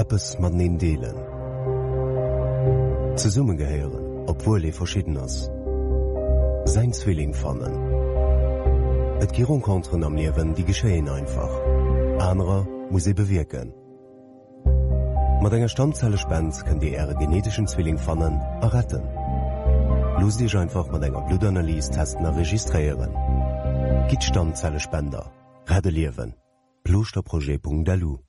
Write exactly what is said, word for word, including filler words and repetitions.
Appes mat den deelen. Ze Summe geheieren, obwohl e verschieden ass. Sein Zwilling fannen. Et Gironkontren am Liewen, die geschehen einfach. Anderer muss e bewirken. Mat enger Stammzellespend kann die Äre genetischen Zwilling fannen erretten. Los Dich einfach mat enger Blutanalyse testen er registrieren. Git Stammzellespender. Rede Liewen. Plusterprojet punkt d e l u